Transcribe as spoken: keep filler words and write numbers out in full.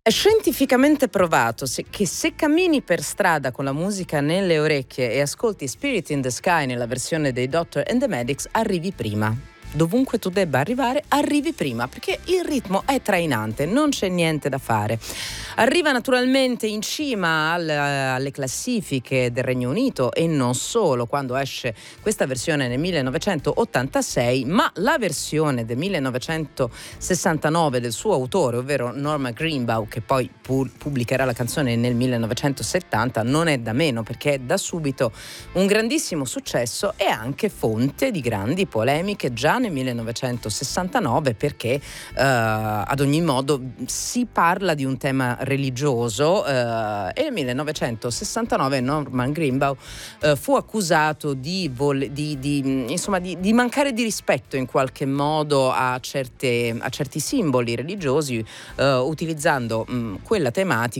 È scientificamente provato se- che se cammini per strada con la musica nelle orecchie e ascolti Spirit in the Sky nella versione dei Doctor and the Medics, arrivi prima. Dovunque tu debba arrivare, arrivi prima, perché il ritmo è trainante, non c'è niente da fare. Arriva naturalmente in cima al- alle classifiche del Regno Unito e non solo, quando esce questa versione nel millenovecentottantasei, ma la versione del millenovecentosessantanove del suo autore, ovvero Norma Greenbaugh, che poi pu- pubblicherà la canzone nel millenovecentosettanta, non è da meno, perché è da subito un grandissimo successo e anche fonte di grandi polemiche già nel millenovecentosessantanove, perché eh, ad ogni modo si parla di un tema religioso, eh, e nel millenovecentosessantanove Norman Greenbaugh eh, fu accusato di, vol- di, di, insomma, di, di mancare di rispetto in qualche modo a, certe, a certi simboli religiosi, eh, utilizzando mh, quella tematica